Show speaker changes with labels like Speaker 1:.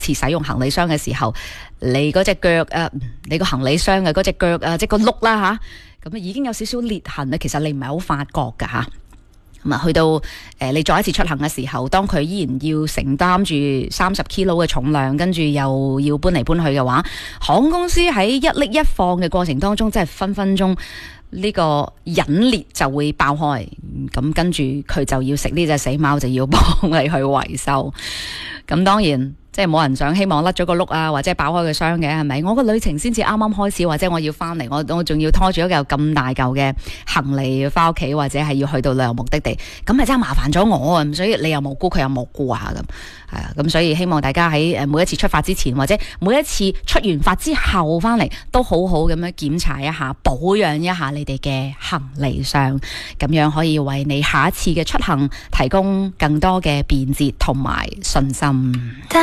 Speaker 1: 次使用行李箱嘅時候，你嗰隻腳你個行李箱嘅嗰隻腳即係個轆啦吓，咁已經有少少裂痕咧，其實你唔係好發覺噶吓。咁啊，去到你再一次出行嘅時候，當佢依然要承擔住30 kg 嘅重量，跟住又要搬嚟搬去嘅話，航空公司喺一拎一放嘅過程當中，真係分分鐘呢個引裂就會爆開，咁跟住佢就要食呢隻死貓，就要幫你去維修。咁當然即係冇人想希望甩咗個轆啊，或者爆開個箱嘅，係咪？我個旅程先至啱啱開始，或者我要翻嚟，我仲要拖住一嚿咁大嚿嘅行李翻屋企，或者係要去到旅遊目的地，咁咪真係麻煩咗我啊！所以你又無辜，佢又無辜啊，咁係啊，咁所以希望大家喺每一次出發之前，或者每一次出完發之後翻嚟，都好好咁樣檢查一下、保養一下你哋嘅行李箱，咁樣可以為你下一次嘅出行提供更多嘅便捷同埋信心。